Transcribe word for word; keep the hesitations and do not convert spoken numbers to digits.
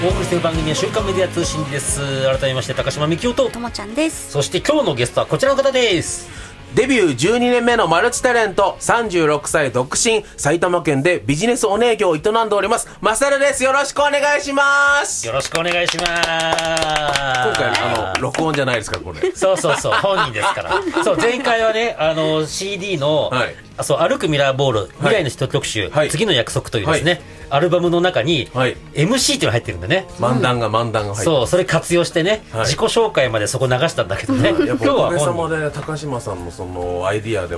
お送りする番組は週刊メディア通信です。改めまして高島幹夫とともちゃんです。 そして今日のゲストはこちらの方です。 デビューじゅうにねんめのマルチタレント、さんじゅうろくさい独身、埼玉県でビジネスお姉業を営んでおりますマサルです。よろしくお願いします。 よろしくお願いします。今回あの録音じゃないですかこれ。 そうそうそう本人ですからそう前回はねあの シーディー の、はい、あそう歩くミラーボール未来のヒット曲集、はい、次の約束というですね、はい、アルバムの中に、はい、エムシー っていうのが入ってるんでね、 漫談が漫談が入ってる、 そうそれ活用してね、はい、自己紹介までそこ流したんだけどね、 やっぱおかげさまで高島さんのそのアイディアで